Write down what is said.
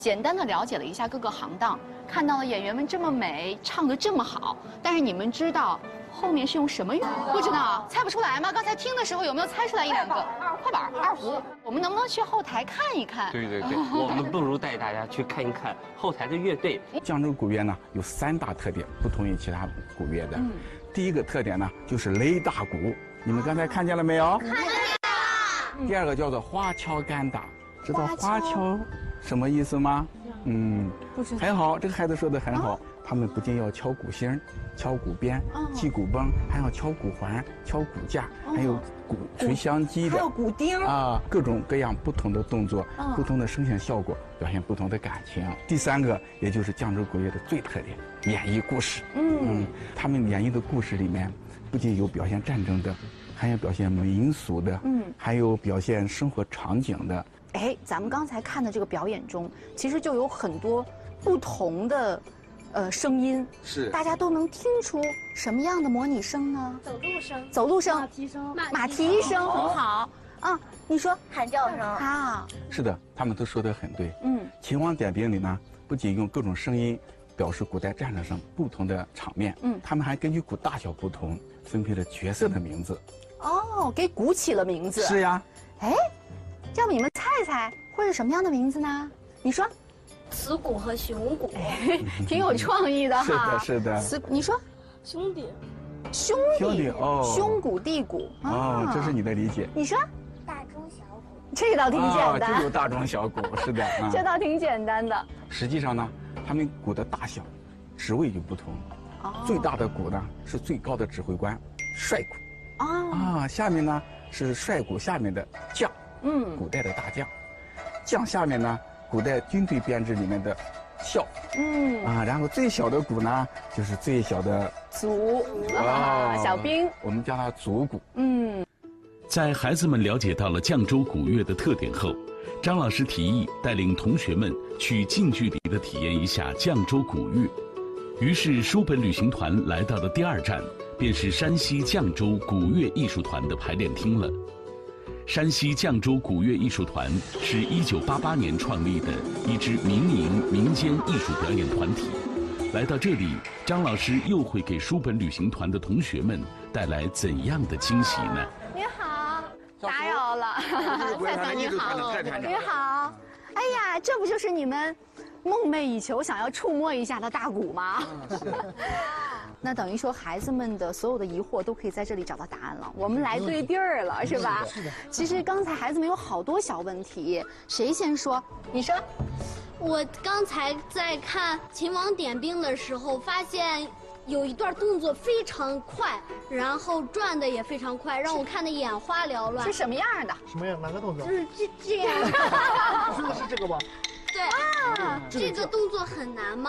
简单的了解了一下各个行当，看到了演员们这么美，唱得这么好，但是你们知道后面是用什么乐？不知道，猜不出来吗？刚才听的时候有没有猜出来一两个？快板、二胡。我们能不能去后台看一看？ 对对对，我们不如带大家去看一看后台的乐队。 绛州古乐呢有3大特点，不同于其他古乐的。第一个特点呢就是雷大鼓，你们刚才看见了没有？看见了。第二个叫做花敲干打，知道花敲什么意思吗？ 不知道。 很好，这个孩子说的很好。他们不仅要敲鼓芯、敲鼓边、系鼓绷，还要敲鼓环、敲鼓架，还有捶香击的， 还有鼓钉啊，各种各样不同的动作，不同的声线效果，表现不同的感情。第3个，也就是绛州古乐的最特点，演绎故事。他们演绎的故事里面，不仅有表现战争的，还有表现民俗的，还有表现生活场景的。 哎，咱们刚才看的这个表演中，其实就有很多不同的声音， 是大家都能听出什么样的模拟声呢？ 走路声、 走路声、 马蹄声、 马蹄声，很好啊。你说喊叫声啊？ 是的，他们都说得很对。秦王点兵里呢，不仅用各种声音表示古代战争上不同的场面，他们还根据鼓大小不同，分配了角色的名字。 哦，给鼓起了名字。 是呀。 哎，要不你们猜猜会是什么样的名字呢？你说。 雌鼓和雄鼓， 挺有创意的哈。 是的，是的。 你说， 兄弟哦， 兄鼓弟鼓哦，这是你的理解。 你说， 大中小鼓， 这倒挺简单。 就有大中小鼓，是的。 这倒挺简单的。 实际上呢，他们鼓的大小、职位就不同。最大的鼓呢是最高的指挥官，帅鼓。下面呢是帅鼓下面的将，古代的大将。将下面呢。古代军队编制里面的校，然后最小的鼓呢，就是最小的卒小兵， 我们叫它卒鼓。 在孩子们了解到了绛州古乐的特点后，张老师提议带领同学们去近距离的体验一下绛州古乐。于是书本旅行团来到的第2站，便是山西绛州古乐艺术团的排练厅了。山西绛州古乐艺术团是1988年创立的一支民营民间艺术表演团体。来到这里，张老师又会给书本旅行团的同学们带来怎样的惊喜呢？ 你好，打扰了，蔡团你好，你好。哎呀，这不就是你们梦寐以求想要触摸一下的大鼓吗？那等于说，孩子们的所有的疑惑都可以在这里找到答案了。我们来对地儿了，是吧？是的。其实刚才孩子们有好多小问题，谁先说？你说。 我刚才在看秦王点兵的时候，发现有一段动作非常快，然后转的也非常快，让我看得眼花缭乱。 是什么样的？ 什么样？哪个动作？ 就是这样。 说的是这个吧？ 对。这个动作很难吗？